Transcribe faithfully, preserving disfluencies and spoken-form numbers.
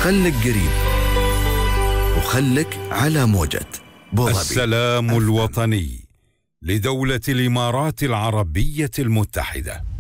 خلك قريب وخلك على موجة بوظبي. السلام الوطني لدولة الإمارات العربية المتحدة.